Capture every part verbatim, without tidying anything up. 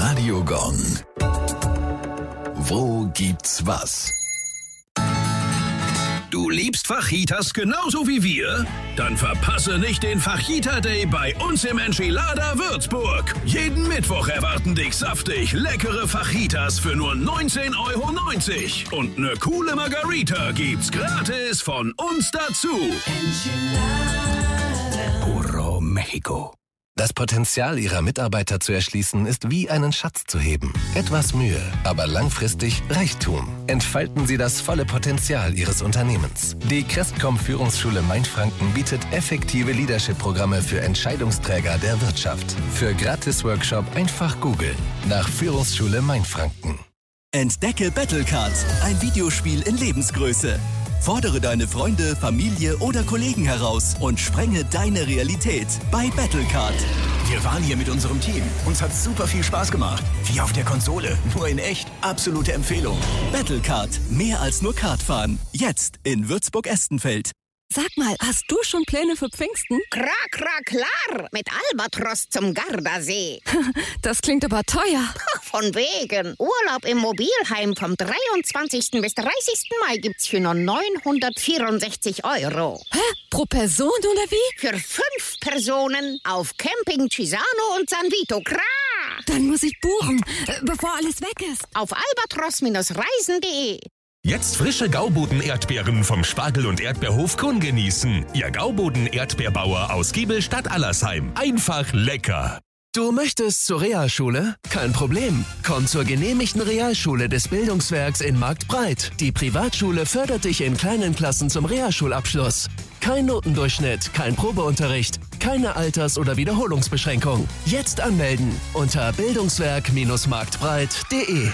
Radio Gong. Wo gibt's was? Du liebst Fajitas genauso wie wir? Dann verpasse nicht den Fajita Day bei uns im Enchilada Würzburg. Jeden Mittwoch erwarten dich saftig leckere Fajitas für nur neunzehn Euro neunzig. Und eine coole Margarita gibt's gratis von uns dazu. Puro Mexico. Das Potenzial Ihrer Mitarbeiter zu erschließen, ist wie einen Schatz zu heben. Etwas Mühe, aber langfristig Reichtum. Entfalten Sie das volle Potenzial Ihres Unternehmens. Die Crestcom Führungsschule Mainfranken bietet effektive Leadership-Programme für Entscheidungsträger der Wirtschaft. Für Gratis-Workshop einfach googeln. Nach Führungsschule Mainfranken. Entdecke Battlecard, ein Videospiel in Lebensgröße. Fordere deine Freunde, Familie oder Kollegen heraus und sprenge deine Realität bei Battlecard. Wir waren hier mit unserem Team. Uns hat super viel Spaß gemacht. Wie auf der Konsole, nur in echt. Absolute Empfehlung. Battlecard, mehr als nur Kartfahren. Jetzt in Würzburg-Estenfeld. Sag mal, hast du schon Pläne für Pfingsten? Klar, klar, klar. Mit Albatros zum Gardasee. Das klingt aber teuer. Von wegen. Urlaub im Mobilheim vom dreiundzwanzigsten bis dreißigsten Mai gibt's für nur neunhundertvierundsechzig Euro. Hä? Pro Person oder wie? Für fünf Personen auf Camping Cisano und San Vito. Klar. Dann muss ich buchen, bevor alles weg ist. Auf albatros Bindestrich reisen punkt de. Jetzt frische Gauboden-Erdbeeren vom Spargel- und Erdbeerhof Kunn genießen. Ihr Gauboden-Erdbeerbauer aus Giebel Stadt Allersheim. Einfach lecker. Du möchtest zur Realschule? Kein Problem. Komm zur genehmigten Realschule des Bildungswerks in Marktbreit. Die Privatschule fördert dich in kleinen Klassen zum Realschulabschluss. Kein Notendurchschnitt, kein Probeunterricht, keine Alters- oder Wiederholungsbeschränkung. Jetzt anmelden unter bildungswerk Bindestrich marktbreit punkt de.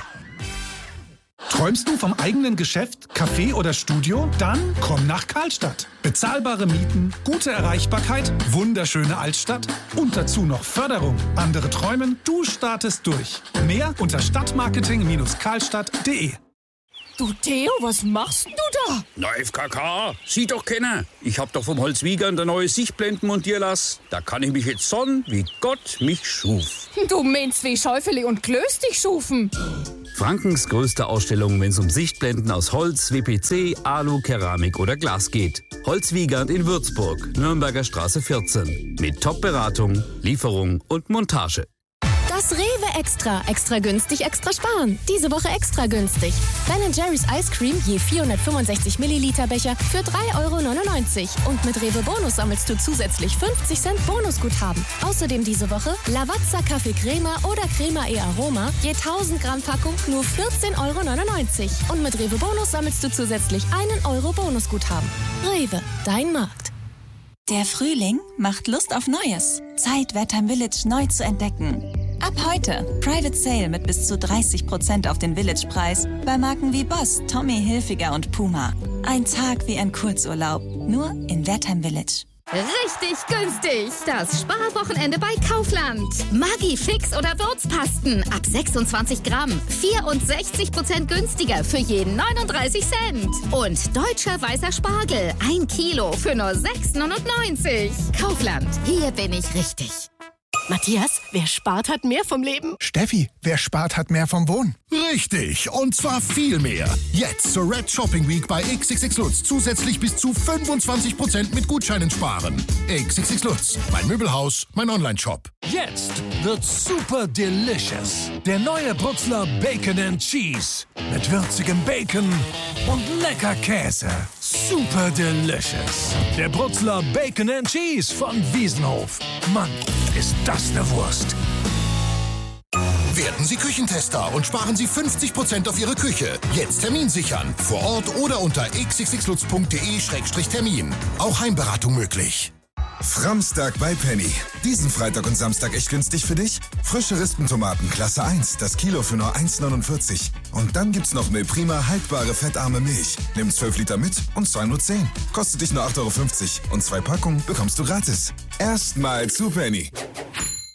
Träumst du vom eigenen Geschäft, Café oder Studio? Dann komm nach Karlstadt. Bezahlbare Mieten, gute Erreichbarkeit, wunderschöne Altstadt und dazu noch Förderung. Andere träumen, du startest durch. Mehr unter stadtmarketing Bindestrich karlstadt punkt de. Du, Theo, was machst denn du da? Na, F K K, sieh doch keiner. Ich hab doch vom Holzwiegern der neue Sichtblenden montieren lassen. Da kann ich mich jetzt sonnen, wie Gott mich schuf. Du meinst wie Schäufele und Klöß dich schufen. Frankens größte Ausstellung, wenn es um Sichtblenden aus Holz, W P C, Alu, Keramik oder Glas geht. Holzwiegand in Würzburg, Nürnberger Straße vierzehn. Mit Top-Beratung, Lieferung und Montage. Das Rewe Extra. Extra günstig, extra sparen. Diese Woche extra günstig. Ben Jerry's Ice Cream je vierhundertfünfundsechzig Milliliter Becher für drei Euro neunundneunzig. Und mit Rewe Bonus sammelst du zusätzlich fünfzig Cent Bonusguthaben. Außerdem diese Woche Lavazza Kaffee Crema oder Crema e Aroma je tausend Gramm Packung nur vierzehn Euro neunundneunzig. Und mit Rewe Bonus sammelst du zusätzlich einen Euro Bonusguthaben. Rewe, dein Markt. Der Frühling macht Lust auf Neues. Zeit, Wertheim Village neu zu entdecken. Ab heute Private Sale mit bis zu dreißig Prozent auf den Village-Preis bei Marken wie Boss, Tommy Hilfiger und Puma. Ein Tag wie ein Kurzurlaub, nur in Wertheim Village. Richtig günstig. Das Sparwochenende bei Kaufland. Maggi Fix oder Würzpasten ab sechsundzwanzig Gramm. vierundsechzig Prozent günstiger für jeden neununddreißig Cent. Und deutscher weißer Spargel. Ein Kilo für nur sechs neunundneunzig. Kaufland. Hier bin ich richtig. Matthias, wer spart, hat mehr vom Leben. Steffi, wer spart, hat mehr vom Wohnen. Richtig, und zwar viel mehr. Jetzt zur Red Shopping Week bei X X X Lutz zusätzlich bis zu fünfundzwanzig Prozent mit Gutscheinen sparen. X X X Lutz, mein Möbelhaus, mein Online-Shop. Jetzt wird's super delicious. Der neue Brutzler Bacon and Cheese. Mit würzigem Bacon und lecker Käse. Super delicious. Der Brutzler Bacon and Cheese von Wiesenhof. Mann, ist das eine Wurst. Werden Sie Küchentester und sparen Sie fünfzig Prozent auf Ihre Küche. Jetzt Termin sichern. Vor Ort oder unter x x x lutz punkt de Schrägstrich Termin. Auch Heimberatung möglich. Framstag bei Penny. Diesen Freitag und Samstag echt günstig für dich? Frische Rispentomaten Klasse eins, das Kilo für nur eins neunundvierzig. Und dann gibt's noch eine prima haltbare fettarme Milch. Nimm zwölf Liter mit und zahl nur zehn. Kostet dich nur acht Euro fünfzig und zwei Packungen bekommst du gratis. Erstmal zu Penny.